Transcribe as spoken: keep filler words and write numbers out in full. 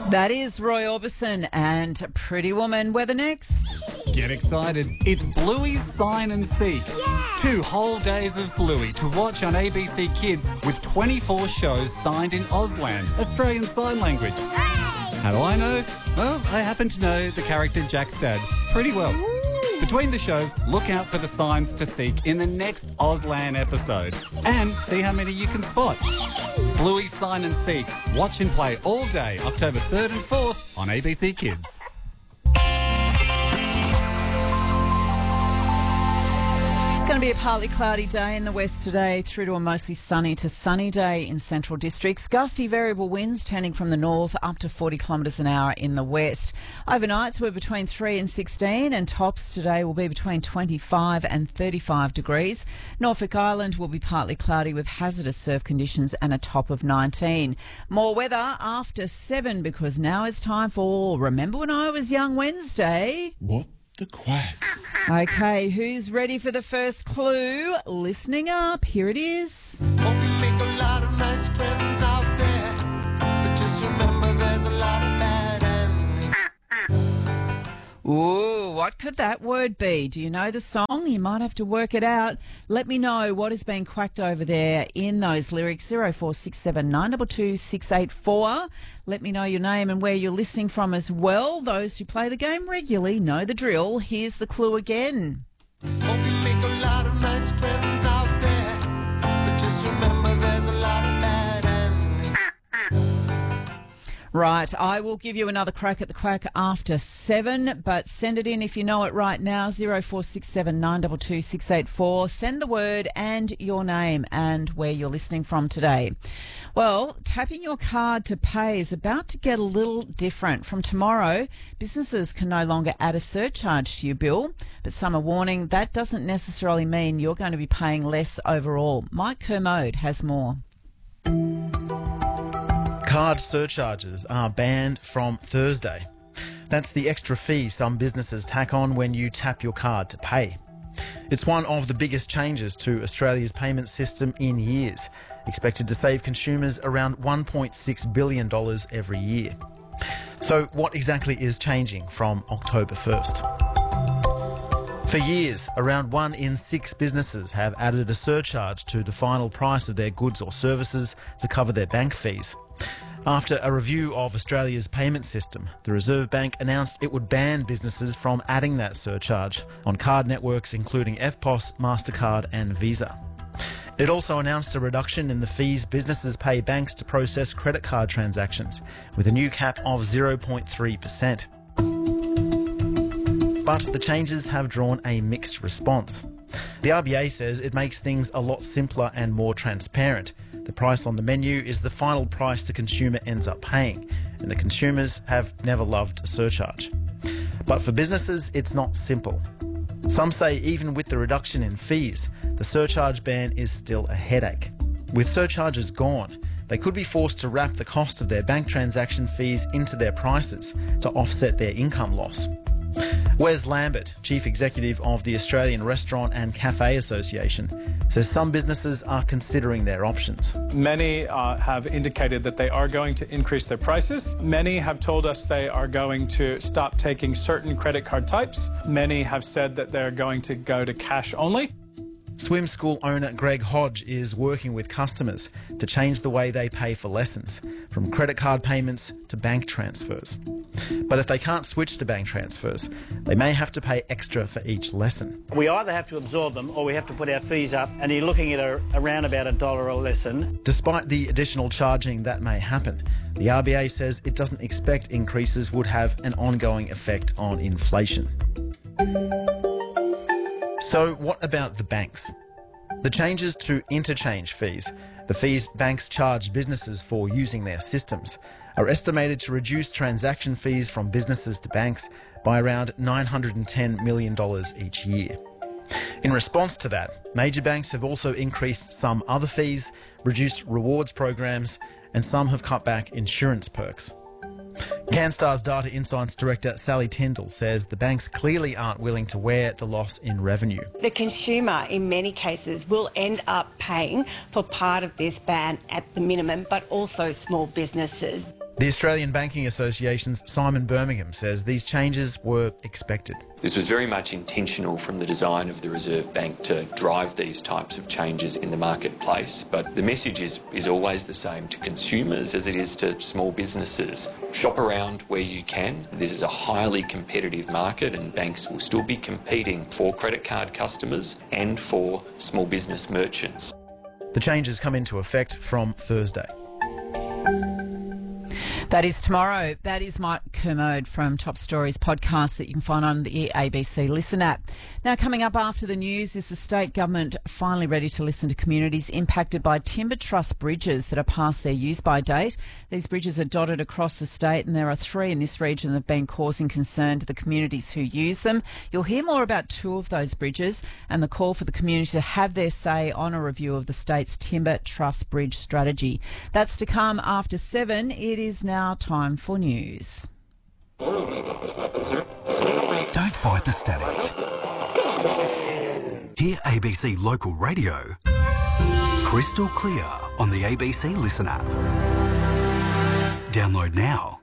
That is Roy Orbison and Pretty Woman. Weather next. Get excited. It's Bluey's Sign and Seek. Yeah. Two whole days of Bluey to watch on A B C Kids with twenty-four shows signed in Auslan, Australian Sign Language. Hooray! How do I know? Well, I happen to know the character Jack's dad pretty well. Ooh. Between the shows, look out for the signs to seek in the next Auslan episode and see how many you can spot. Bluey's Sign and Seek. Watch and play all day, October third and fourth on A B C Kids. It's going to be a partly cloudy day in the west today through to a mostly sunny to sunny day in central districts. Gusty variable winds turning from the north up to forty kilometres an hour in the west. Overnights were between three and sixteen and tops today will be between twenty-five and thirty-five degrees. Norfolk Island will be partly cloudy with hazardous surf conditions and a top of nineteen. More weather after seven because now it's time for Remember When I Was Young Wednesday. What the quack? Okay, who's ready for the first clue? Listening up, here it is. Hope you make a lot of nice friends out there, but just remember there's a lot of bad and Ooh, what could that word be? Do you know the song? You might have to work it out. Let me know what is being quacked over there in those lyrics. zero four six seven nine two two six eight four. Let me know your name and where you're listening from as well. Those who play the game regularly know the drill. Here's the clue again. hope you make a lot of nice friends out there, but just remember there's a lot of bad and Right, I will give you another crack at the quack after seven, but send it in if you know it right now, zero four six seven nine two two six eight four. Send the word and your name and where you're listening from today. Well, tapping your card to pay is about to get a little different. From tomorrow, businesses can no longer add a surcharge to your bill, but some are warning that doesn't necessarily mean you're going to be paying less overall. Mike Kermode has more. Card surcharges are banned from Thursday. That's the extra fee some businesses tack on when you tap your card to pay. It's one of the biggest changes to Australia's payment system in years, expected to save consumers around one point six billion dollars every year. So what exactly is changing from October first? For years, around one in six businesses have added a surcharge to the final price of their goods or services to cover their bank fees. After a review of Australia's payment system, the Reserve Bank announced it would ban businesses from adding that surcharge on card networks including F P O S, MasterCard and Visa. It also announced a reduction in the fees businesses pay banks to process credit card transactions, with a new cap of zero point three percent. But the changes have drawn a mixed response. The R B A says it makes things a lot simpler and more transparent. The price on the menu is the final price the consumer ends up paying, and the consumers have never loved a surcharge. But for businesses, it's not simple. Some say even with the reduction in fees, the surcharge ban is still a headache. With surcharges gone, they could be forced to wrap the cost of their bank transaction fees into their prices to offset their income loss. Wes Lambert, Chief Executive of the Australian Restaurant and Cafe Association, says some businesses are considering their options. Many uh, have indicated that they are going to increase their prices. Many have told us they are going to stop taking certain credit card types. Many have said that they're going to go to cash only. Swim school owner Greg Hodge is working with customers to change the way they pay for lessons, from credit card payments to bank transfers. But if they can't switch to bank transfers, they may have to pay extra for each lesson. We either have to absorb them or we have to put our fees up, and you're looking at a, around about a dollar a lesson. Despite the additional charging that may happen, the R B A says it doesn't expect increases would have an ongoing effect on inflation. So what about the banks? The changes to interchange fees, the fees banks charge businesses for using their systems, are estimated to reduce transaction fees from businesses to banks by around nine hundred ten million dollars each year. In response to that, major banks have also increased some other fees, reduced rewards programs, and some have cut back insurance perks. Canstar's Data Insights Director Sally Tyndall says the banks clearly aren't willing to wear the loss in revenue. The consumer, in many cases, will end up paying for part of this ban at the minimum, but also small businesses. The Australian Banking Association's Simon Birmingham says these changes were expected. This was very much intentional from the design of the Reserve Bank to drive these types of changes in the marketplace, but the message is, is always the same to consumers as it is to small businesses. Shop around where you can. This is a highly competitive market and banks will still be competing for credit card customers and for small business merchants. The changes come into effect from Thursday. That is tomorrow. That is Mike Kermode from Top Stories podcast that you can find on the A B C Listen app. Now, coming up after the news is the state government finally ready to listen to communities impacted by timber truss bridges that are past their use-by date. These bridges are dotted across the state and there are three in this region that have been causing concern to the communities who use them. You'll hear more about two of those bridges and the call for the community to have their say on a review of the state's timber truss bridge strategy. That's to come after seven. It is now Now time for news. Don't fight the static. Hear A B C Local Radio crystal clear on the A B C Listen app. Download now.